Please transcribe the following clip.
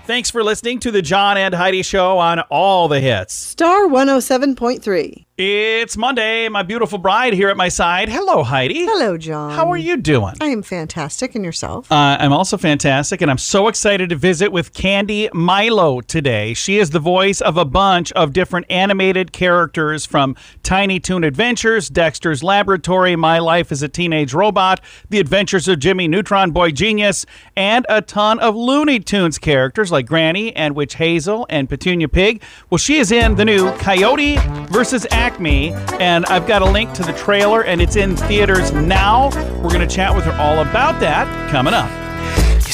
Thanks for listening to the John and Heidi Show on all the hits. Star 107.3. It's Monday. My beautiful bride here at my side. Hello, Heidi. Hello, John. How are you doing? I am fantastic. And yourself? I'm also fantastic, and I'm so excited to visit with Candy Milo today. She is the voice of a bunch of different animated characters from Tiny Toon Adventures, Dexter's Laboratory, My Life as a Teenage Robot, The Adventures of Jimmy Neutron Boy Genius, and a ton of Looney Tunes characters like Granny and Witch Hazel and Petunia Pig. Well, she is in the new Coyote vs. Acme, and I've got a link to the trailer, and it's in theaters now. We're going to chat with her all about that coming up.